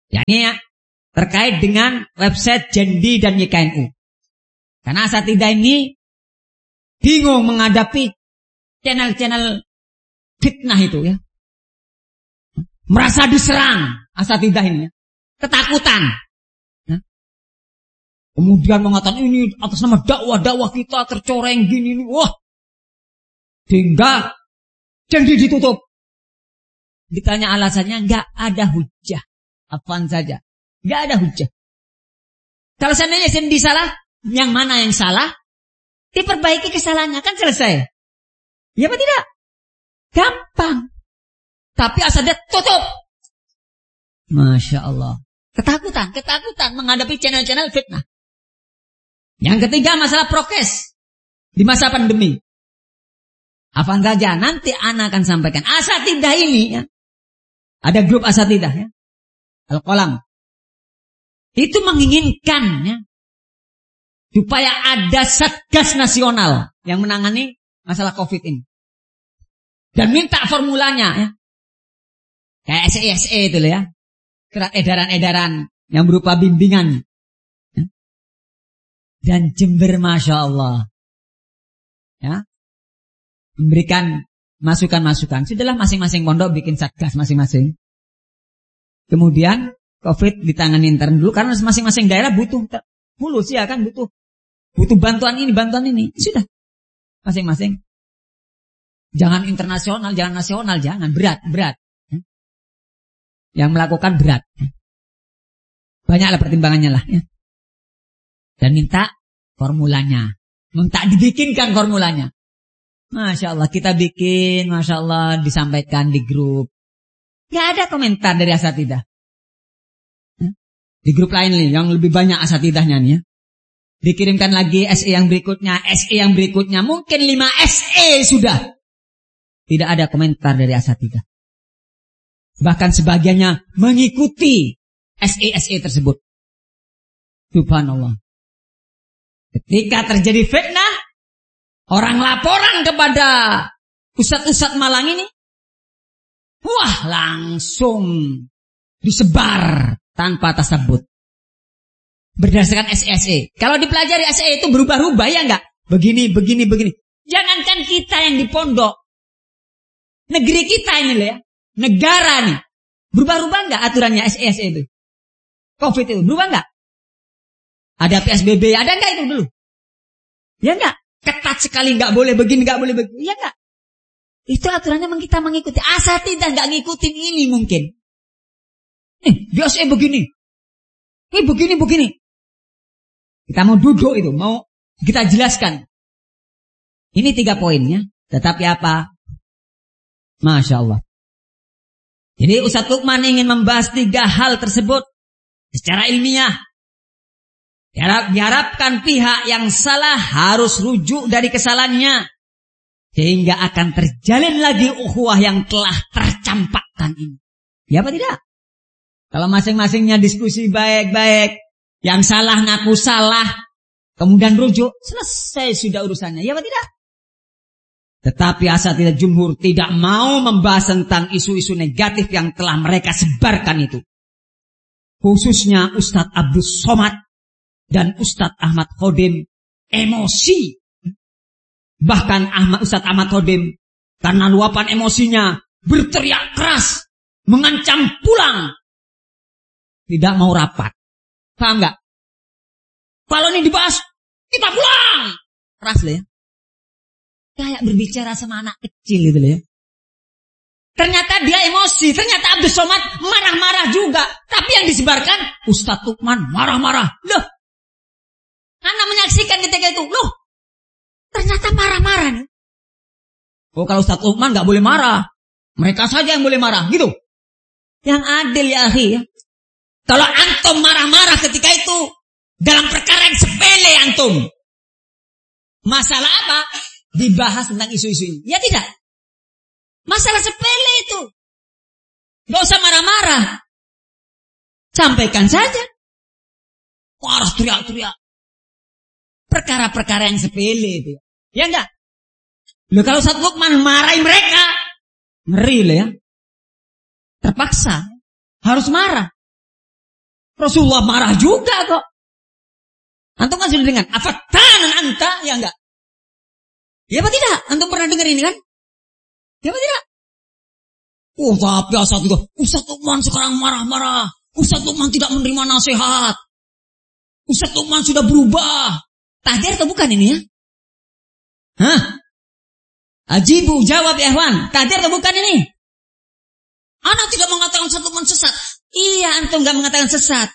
yakni terkait dengan website Jendi dan Y K N U. Karena asatidah ini bingung menghadapi channel-channel fitnah itu ya. Merasa diserang asatidah ini ya. Ketakutan. Ya. Kemudian mengatakan ini atas nama dakwah-dakwah kita tercoreng gini nih. Wah. Sehingga Jendi ditutup. Ditanya alasannya enggak ada hujah. Apaan saja. Enggak ada hujah. Kalau seandainya Jendi salah, yang mana yang salah? Diperbaiki kesalahannya, kan selesai. Ya apa tidak? Gampang. Tapi asatidah tutup. Masya Allah. Ketakutan, ketakutan menghadapi channel-channel fitnah. Yang ketiga masalah prokes di masa pandemi. Apaan saja, nanti ana akan sampaikan. Asatidah ini ya. Ada grup asatidah ya. Al-Qalam. Itu menginginkan ya. Supaya ada Satgas Nasional yang menangani masalah Covid ini. Dan minta formulanya ya. Kayak S E S E itu loh ya. Edaran-edaran yang berupa bimbingan. Dan Jember Masya Allah. Ya. Memberikan masukan-masukan. Sudahlah masing-masing pondok bikin satgas masing-masing. Kemudian Covid ditangani intern dulu. Karena masing-masing daerah butuh. Mulus ya kan butuh. Butuh bantuan ini, bantuan ini. Sudah. Masing-masing. Jangan internasional, jangan nasional. Jangan. Berat, berat. Yang melakukan berat. Banyaklah pertimbangannya lah. Ya. Dan minta formulanya. Minta dibikinkan formulanya. Masya Allah kita bikin. Masya Allah disampaikan di grup. Gak ada komentar dari asatidah. Ya. Di grup lain nih yang lebih banyak asatidahnya nih ya. Dikirimkan lagi S E yang berikutnya. S E yang berikutnya. Mungkin lima S E sudah. Tidak ada komentar dari asatidah. Bahkan sebagiannya mengikuti S E S E tersebut. Subhanallah. Ketika terjadi fitnah, orang laporan kepada ustadz-ustadz Malang ini, wah langsung disebar tanpa tasabut. Berdasarkan S E S E. Kalau dipelajari S E itu berubah-ubah ya enggak? Begini, begini, begini. Jangankan kita yang di pondok. Negeri kita ini loh ya. Negara nih. Berubah-ubah enggak aturannya S E S E itu? Covid itu berubah enggak? Ada P S B B, ada enggak itu dulu? Ya enggak? Ketat sekali, enggak boleh begini, enggak boleh begini. Ya enggak? Itu aturannya memang kita mengikuti. Asatidah enggak ngikutin ini mungkin. Nih, biasa begini. Ini begini, begini. Kita mau duduk itu, mau kita jelaskan. Ini tiga poinnya. Tetapi apa? Masya Allah. Jadi Ustadz Lukman ingin membahas tiga hal tersebut secara ilmiah. Diharap, diharapkan pihak yang salah harus rujuk dari kesalahannya. Sehingga akan terjalin lagi ukhuwah yang telah tercampakkan ini. Ya apa tidak? Kalau masing-masingnya diskusi baik-baik. Yang salah ngaku salah. Kemudian rujuk. Selesai sudah urusannya. Ya apa tidak? Tetapi asatidah jumhur tidak mau membahas tentang isu-isu negatif yang telah mereka sebarkan itu. Khususnya Ustadz Abdul Somad dan Ustadz Ahmad Khodim emosi. Bahkan Ahmad Ustadz Ahmad Khodim karena luapan emosinya berteriak keras, mengancam pulang. Tidak mau rapat. Paham gak? Kalau ini dibahas, kita pulang. Keras loh ya. Kayak berbicara sama anak kecil gitu loh ya. Ternyata dia emosi. Ternyata Abdul Somad marah-marah juga. Tapi yang disebarkan Ustadz Lukman marah-marah. Loh. Anak menyaksikan ketika itu. Loh. Ternyata marah-marah nih. Oh kalau Ustadz Lukman gak boleh marah. Mereka saja yang boleh marah. Gitu. Yang adil ya akhi ya. Kalau antum marah-marah ketika itu. Dalam perkara yang sepele antum. Masalah apa? Dibahas tentang isu-isu ini. Ya tidak. Masalah sepele itu. Gak usah marah-marah. Sampaikan saja. Marah teriak-teriak. Perkara-perkara yang sepele itu. Ya enggak? Loh kalau Ustadz Lukman marahin mereka. Ngeri loh ya. Terpaksa. Harus marah. Rasulullah marah juga kok. Antum kan sudah dengar, afatanan anta, ya enggak? Ya apa tidak? Antum pernah dengar ini kan? Ya apa tidak? Oh tapi Ustaz juga, Ustaz Lukman sekarang marah-marah. Ustaz Lukman tidak menerima nasihat. Ustaz Lukman sudah berubah. Tahdir atau bukan ini ya? Hah? Ajibu, jawab ya Ikhwan. Tahdir atau bukan ini? Anak tidak mengatakan Ustaz Lukman sesat. Iya, antum gak mengatakan sesat.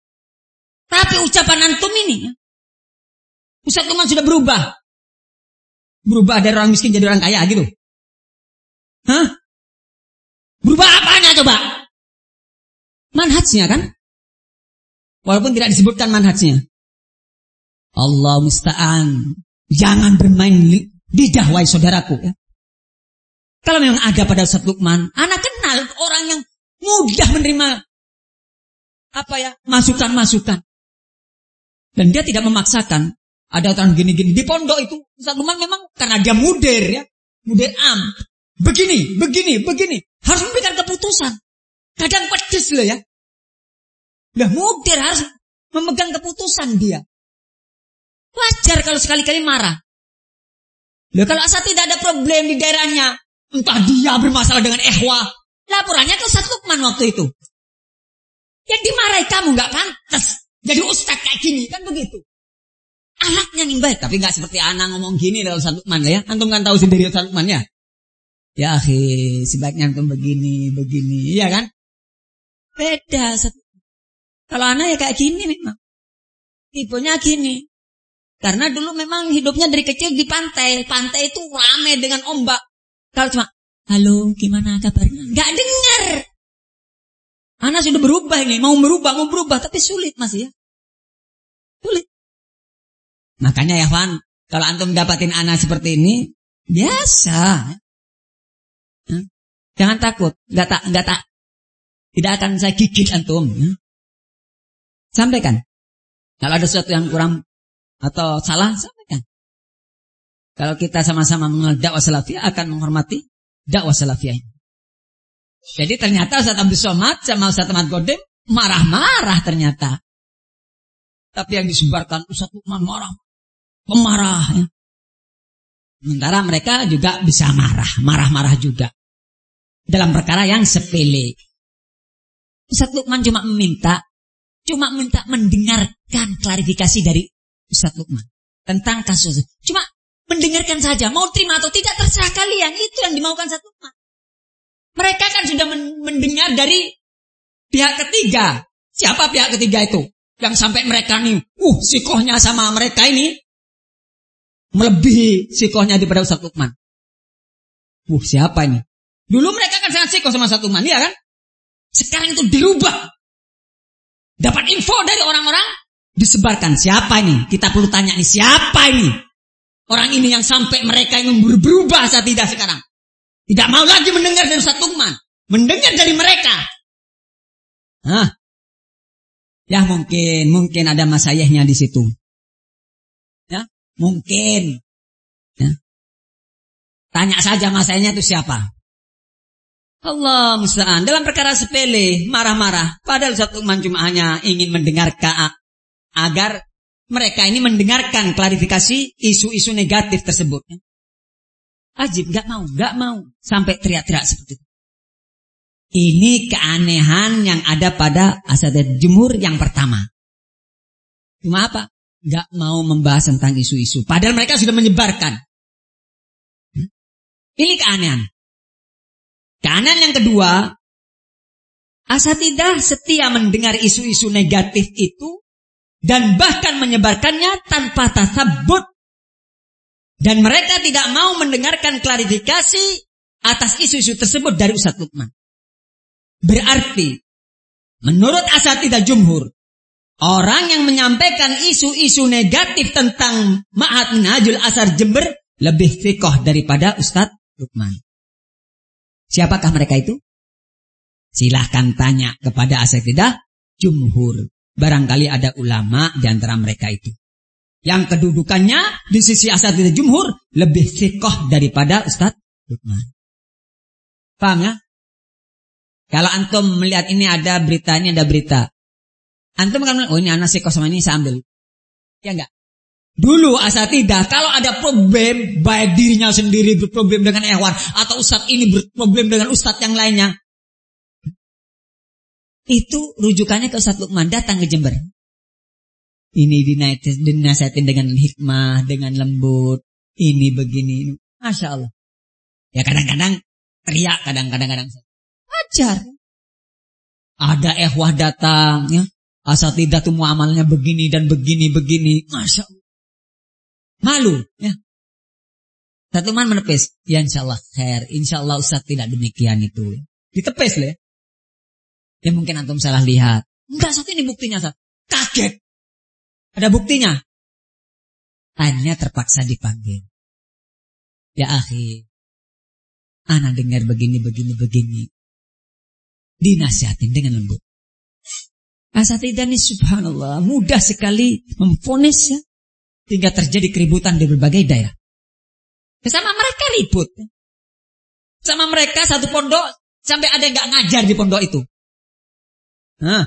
Tapi ucapan antum ini, Ustaz Lukman sudah berubah. Berubah dari orang miskin jadi orang kaya gitu. Hah? Berubah apanya coba? Manhajnya kan? Walaupun tidak disebutkan manhajnya. Allah musta'an. Jangan bermain lidah wahai saudaraku ya. Kalau memang ada pada Ustaz Lukman, anak kenal orang yang mudah menerima apa ya, masukan-masukan. Dan dia tidak memaksakan. Ada orang gini-gini di pondok itu, Ustaz Lukman memang karena dia mudir ya, mudir am. Begini, begini, begini. Harus memberikan keputusan. Kadang pedes loh ya. Nah mudir harus memegang keputusan dia. Wajar kalau sekali-kali marah. Loh kalau asal tidak ada problem di daerahnya, entah dia bermasalah dengan ikhwah, laporannya ke Ustaz Lukman waktu itu. Yang dimarahi kamu gak pantas jadi ustaz kayak gini, kan begitu. Anaknya nih baik, tapi gak seperti anak ngomong gini dari Ustaz Lukman ya. Antum kan tahu sendiri Ustaz Lukman ya. Ya akhi, sebaiknya antum begini, begini, iya kan? Beda. Kalau anak ya kayak gini memang. Tipenya gini. Karena dulu memang hidupnya dari kecil di pantai. Pantai itu ramai dengan ombak. Kalau cuma, halo gimana kabarnya? Gak dengar. Anak sudah berubah ini. Mau berubah, mau berubah. Tapi sulit masih ya. Sulit. Makanya ya Fan, kalau antum dapatin anak seperti ini, biasa. Jangan takut. Gak tak, gak tak. Tidak akan saya gigit antum. Sampaikan. Kalau ada sesuatu yang kurang atau salah, sampaikan. Kalau kita sama-sama mengenal dakwah salafiyah, akan menghormati dakwah salafiyah. Jadi ternyata Ustaz Abdul Somad sama Ustaz Ahmad Godim marah-marah ternyata. Tapi yang disebarkan Ustaz Lukman marah. Pemarah. Ya. Sementara mereka juga bisa marah. Marah-marah juga. Dalam perkara yang sepele. Ustaz Lukman cuma meminta. Cuma minta mendengarkan klarifikasi dari Ustaz Lukman. Tentang kasus. Cuma mendengarkan saja. Mau terima atau tidak terserah kalian. Itu yang dimaukan Ustaz Lukman. Mereka kan sudah mendengar dari pihak ketiga. Siapa pihak ketiga itu? Yang sampai mereka nih. Uh sikohnya sama mereka ini. Melebihi sikohnya daripada Ustaz Lukman. Uh siapa ini? Dulu mereka kan sangat sikoh sama Ustaz Lukman. Iya kan? Sekarang itu dirubah. Dapat info dari orang-orang, disebarkan. Siapa ini? Kita perlu tanya nih, siapa ini? Orang ini yang sampai mereka yang berubah saat tidak sekarang. Tidak mau lagi mendengar dari Ustaz Lukman. Mendengar dari mereka. Hah? Ya mungkin, mungkin ada masayahnya di situ. Ya, mungkin. Ya. Tanya saja masayahnya itu siapa? Allah musta'an. Dalam perkara sepele, marah-marah. Padahal Ustaz Lukman cuma hanya ingin mendengarkan agar mereka ini mendengarkan klarifikasi isu-isu negatif tersebut. Ajib, gak mau, gak mau. Sampai teriak-teriak seperti itu. Ini keanehan yang ada pada Asatidz Jumhur yang pertama. Cuma apa? Gak mau membahas tentang isu-isu. Padahal mereka sudah menyebarkan. Ini keanehan. Keanehan yang kedua, asatidah setia mendengar isu-isu negatif itu dan bahkan menyebarkannya tanpa tasabbut. Dan mereka tidak mau mendengarkan klarifikasi atas isu-isu tersebut dari Ustaz Lukman. Berarti, menurut asatidah jumhur, orang yang menyampaikan isu-isu negatif tentang Ma'had Minhajul Athar Jember lebih fiqh daripada Ustaz Lukman. Siapakah mereka itu? Silahkan tanya kepada asatidah jumhur. Barangkali ada ulama di antara mereka itu. Yang kedudukannya di sisi asatidah jumhur lebih fiqh daripada Ustaz Lukman. Paham ya? Kalau antum melihat ini ada berita, ini ada berita. Antum kan, oh ini anak sikos sama ini saya ambil. Ya enggak? Dulu asatidah, kalau ada problem, baik dirinya sendiri berproblem dengan ikhwan, atau ustadz ini berproblem dengan ustadz yang lainnya, itu rujukannya ke Ustadz Lukman, datang ke Jember. Ini dinasihatin dengan hikmah, dengan lembut, ini begini, Masya Allah. Ya kadang-kadang teriak, kadang-kadang ajar. Ada ikhwah datang, ya. Asatidah tuh muamalnya begini dan begini, begini. Masya Allah. Malu, ya. Ustadz Lukman menepis. Ya insya Allah khair. Insya Allah Ustadz tidak demikian itu. Ditepis lah ya. Ya mungkin antum salah lihat. Enggak, Ustadz ini buktinya, Ustadz. Kaget. Ada buktinya. Akhirnya terpaksa dipanggil. Ya akhi, ana dengar begini, begini, begini. Dinasihatin dengan lembut. Asatidah ini subhanallah mudah sekali memvonis, ya, hingga terjadi keributan di berbagai daerah. Sama mereka ribut. Sama mereka satu pondok sampai ada yang gak ngajar di pondok itu. Hah.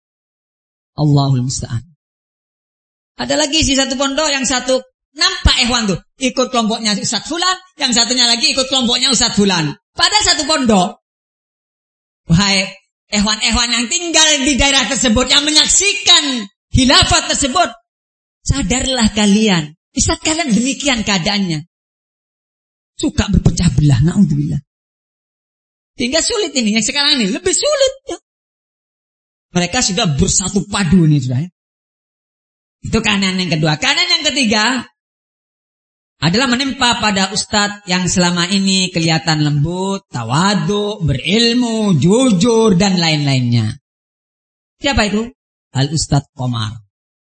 Allahul musta'an. Ada lagi si satu pondok yang satu nampak ikhwan tuh ikut kelompoknya Ustadz Fulan, yang satunya lagi ikut kelompoknya Ustadz Fulan. Pada satu pondok. Wahai ikhwan-ikhwan yang tinggal di daerah tersebut, yang menyaksikan khilafat tersebut, sadarlah kalian, Ustadz kalian demikian keadaannya. Suka berpecah belah, na'udzubillah. Hingga sulit ini, yang sekarang ini lebih sulit, ya. Mereka sudah bersatu padu ini sudah, ya. Itu kanan yang kedua. Kanan yang ketiga adalah menimpa pada ustadz yang selama ini kelihatan lembut, tawadhu, berilmu, jujur, dan lain-lainnya. Siapa itu? Al-Ustadz Komar.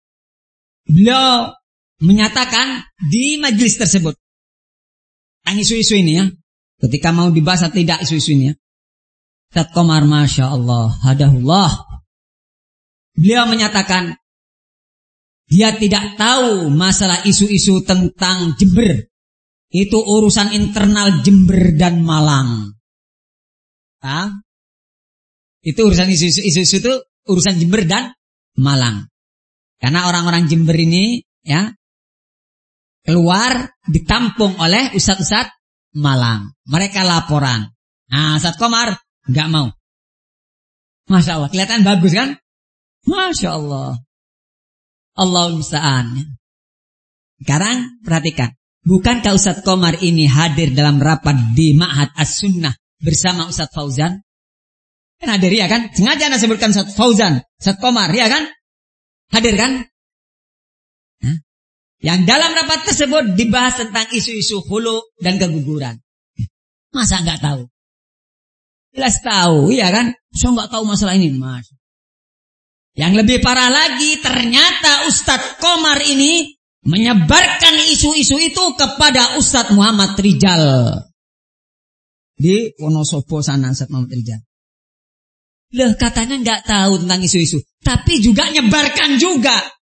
Beliau menyatakan di majelis tersebut, yang isu-isu ini, ya, ketika mau dibahas atau tidak isu-isu ini, ya, Ustadz Komar, Masya Allah, hadahullah, beliau menyatakan dia tidak tahu masalah isu-isu tentang Jember. Itu urusan internal Jember dan Malang. Nah, itu urusan isu-isu, isu-isu itu urusan Jember dan Malang. Karena orang-orang Jember ini, ya, keluar ditampung oleh ustadz-ustadz Malang. Mereka laporan. Nah, Ustadz Komar nggak mau. Masya Allah, kelihatan bagus kan? Masya Allah. Allahul musta'an. Sekarang perhatikan, bukankah Ustadz Komar ini hadir dalam rapat di Ma'had As-Sunnah bersama Ustadz Fauzan? Kan hadir, ya kan? Sengaja Anda sebutkan Ustadz Fauzan, Ustadz Komar, ya kan? Hadir kan? Nah, yang dalam rapat tersebut dibahas tentang isu-isu hulu dan keguguran. Masa nggak tahu? Jelas tahu, ya kan? So nggak tahu masalah ini, Mas. Yang lebih parah lagi, ternyata Ustadz Komar ini menyebarkan isu-isu itu kepada Ustadz Muhammad Rijal di Wonosobo sana. Ustadz Muhammad Rijal, loh, katanya nggak tahu tentang isu-isu, tapi juga nyebarkan juga.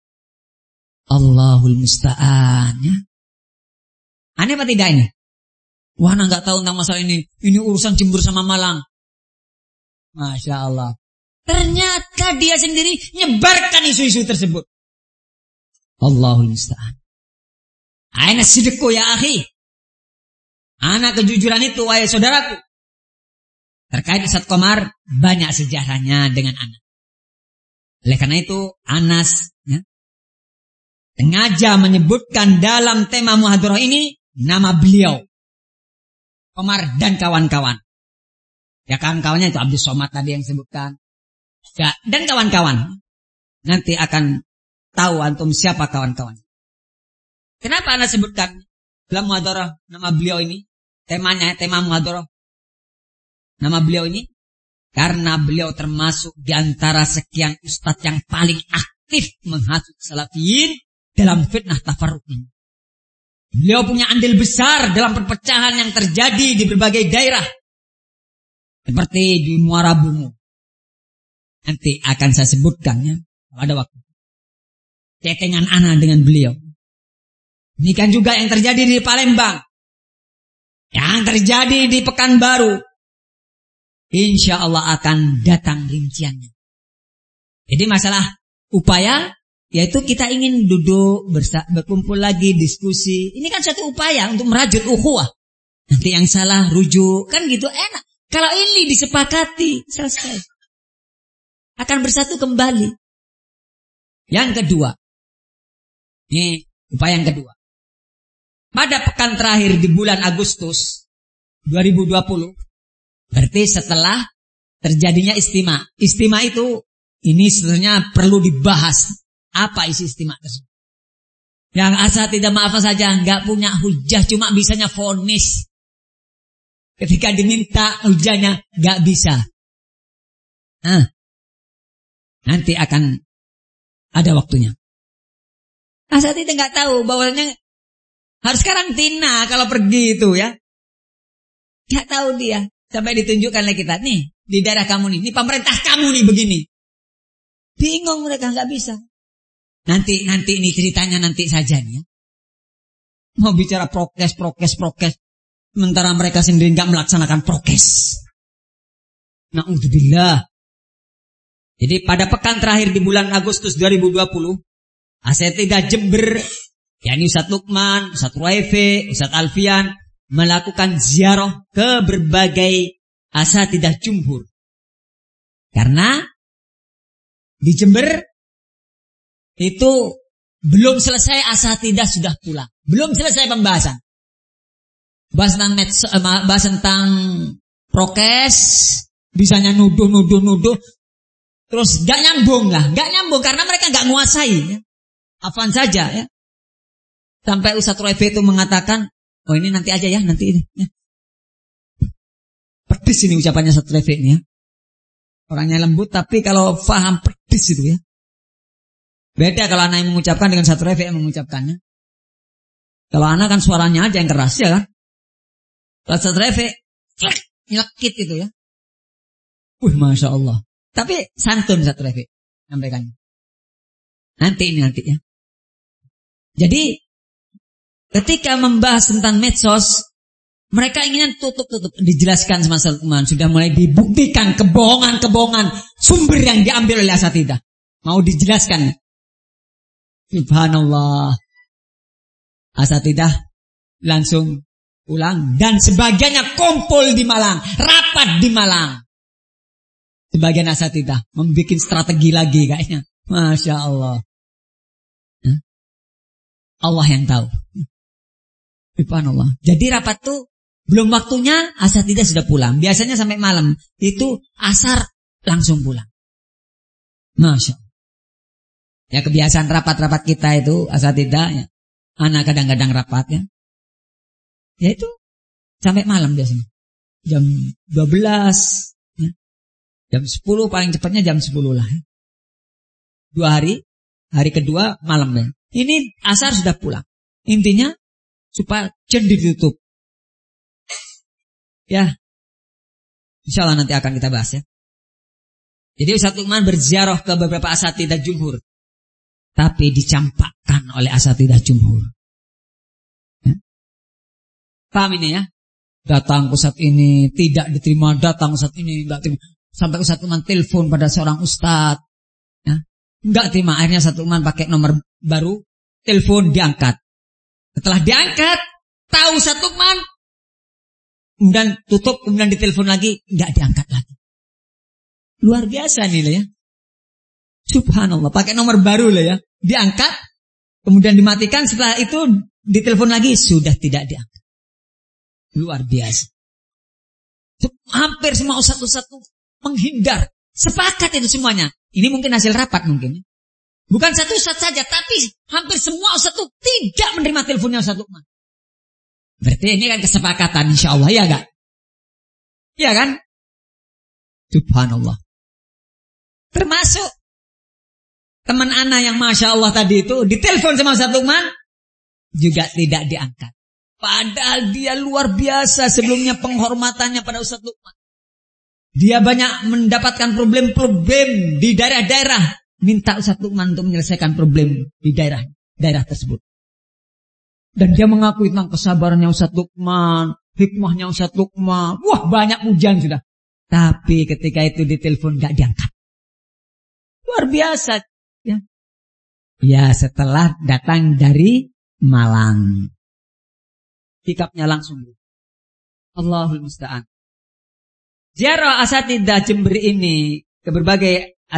Allahul musta'an, ya. Aneh apa tidak ini? Wah, nah nggak tahu tentang masalah ini. Ini urusan Jember sama Malang. Masya Allah. Ternyata dia sendiri nyebarkan isu-isu tersebut. Allahul musta'an. Aina sidqu ya akhi. Anak kejujuran itu, wahai saudaraku. Terkait Ustadz Komar, banyak sejarahnya dengan anak. Oleh karena itu, Anas, ya, sengaja menyebutkan dalam tema muhadarah ini nama beliau, Komar dan kawan-kawan. Ya, kawan-kawannya itu Abdul Somad tadi yang disebutkan. Ya, dan kawan-kawan. Nanti akan tahu antum siapa kawan-kawan. Kenapa Anda sebutkan dalam muhadarah nama beliau ini? Temanya, tema muhadarah. Nama beliau ini karena beliau termasuk di antara sekian ustadz yang paling aktif menghasut salafiyin dalam fitnah tafarruq ini. Beliau punya andil besar dalam perpecahan yang terjadi di berbagai daerah. Seperti di Muara Bungu. Nanti akan saya sebutkannya pada waktu cetengan ana dengan beliau. Demikian juga yang terjadi di Palembang, yang terjadi di Pekanbaru. Insya Allah akan datang rinciannya. Jadi masalah upaya, yaitu kita ingin duduk, bersa- berkumpul lagi, diskusi. Ini kan satu upaya untuk merajut ukhuwah. Nanti yang salah rujuk, kan gitu enak. Kalau ini disepakati, selesai. Akan bersatu kembali. Yang kedua. Ini upaya yang kedua. Pada pekan terakhir di bulan Agustus dua ribu dua puluh. Berarti setelah terjadinya istima. Istima itu, ini sebenarnya perlu dibahas. Apa isi istima tersebut? Yang asal tidak maaf saja, nggak punya hujah, cuma bisanya vonis. Ketika diminta hujahnya, nggak bisa. Nah, nanti akan ada waktunya. Asal tidak nggak tahu bahwanya harus karantina kalau pergi itu ya. Nggak tahu dia. Sampai ditunjukkan oleh kita, nih di daerah kamu nih, ini pemerintah kamu nih begini. Bingung mereka, nggak bisa. Nanti nanti ini ceritanya nanti saja nih ya. Mau bicara prokes, prokes, prokes. Sementara mereka sendiri nggak melaksanakan prokes. Na'udzubillah. Jadi pada pekan terakhir di bulan Agustus dua ribu dua puluh, Asatidah Jember, yakni Ustadz Lukman, Ustadz Ruaife, Ustadz Alfian, melakukan ziarah ke berbagai asatidah jumhur. Karena di Jember itu belum selesai asatidah sudah pulang. Belum selesai pembahasan. Bahas tentang, medso, bahas tentang prokes, bisanya nuduh-nuduh-nuduh. Terus gak nyambung lah. Gak nyambung karena mereka gak nguasai. Ya. Afan saja ya. Sampai Ustadz Ruaife itu mengatakan, oh ini nanti aja ya, nanti ini. Ya. Pedis ini ucapannya Ustadz Ruaife ini ya. Orangnya lembut tapi kalau paham pedis itu ya. Beda kalau anak yang mengucapkan dengan Ustadz Ruaife yang mengucapkannya. Kalau anak kan suaranya aja yang keras ya kan. Kalau Ustadz Ruaife, nyelekit itu ya. Wih, Masya Allah. Tapi santun Ustadz Ruaife sampaikannya. Nanti ini nanti ya. Jadi ketika membahas tentang medsos, mereka ingin tutup-tutup, dijelaskan sama teman, sudah mulai dibuktikan kebohongan-kebohongan sumber yang diambil oleh asatidah. Mau dijelaskan. Subhanallah. Asatidah langsung pulang dan sebagiannya kumpul di Malang, rapat di Malang. Sebagian asatidah membuat strategi lagi kayaknya. Masya Allah. Allah yang tahu. Subhanallah. Jadi rapat tuh belum waktunya asatidah sudah pulang. Biasanya sampai malam. Itu asar langsung pulang. Masya Allah. Ya kebiasaan rapat-rapat kita itu asatidah ya. Anak kadang-kadang rapat ya. Ya itu sampai malam biasanya. Jam dua belas ya. Jam sepuluh paling cepatnya jam sepuluh lah ya. Dua hari. Hari kedua malam ya. Ini asar sudah pulang. Intinya supaya jen ditutup. Ya. Insyaallah nanti akan kita bahas ya. Jadi Ustadz Lukman berziarah ke beberapa asatidah jumhur. Tapi dicampakkan oleh asatidah jumhur. Ya. Paham ini ya? Datang Ustadz ini tidak diterima, datang Ustadz ini enggak terima. Sampai Ustadz Lukman telepon pada seorang ustadz. Ya. Enggak terima, akhirnya Ustadz Lukman pakai nomor baru, telepon diangkat. Setelah diangkat, tahu Ustadz Lukman, kemudian tutup, kemudian ditelepon lagi, enggak diangkat lagi. Luar biasa nih lah ya. Subhanallah, pakai nomor baru lah ya. Diangkat, kemudian dimatikan, setelah itu ditelepon lagi, sudah tidak diangkat. Luar biasa. Hampir semua ustadz-ustadz menghindar. Sepakat itu semuanya. Ini mungkin hasil rapat mungkin. Bukan satu ustadz saja, tapi hampir semua ustadz itu tidak menerima teleponnya Ustadz Lukman. Berarti ini kan kesepakatan insya Allah, ya gak? Iya kan? Subhanallah. Termasuk teman anak yang Masya Allah tadi itu ditelepon sama Ustadz Lukman, juga tidak diangkat. Padahal dia luar biasa sebelumnya penghormatannya pada Ustadz Lukman. Dia banyak mendapatkan problem-problem di daerah-daerah. Minta Ustadz Lukman untuk menyelesaikan problem di daerah daerah tersebut. Dan dia mengakui tentang kesabarannya Ustadz Lukman, hikmahnya Ustadz Lukman. Wah, banyak pujian sudah. Tapi ketika itu ditelepon gak diangkat. Luar biasa. Ya, ya setelah datang dari Malang. Sikapnya langsung. Allahul musta'an. Ziarah asatidzah Jember ini ke berbagai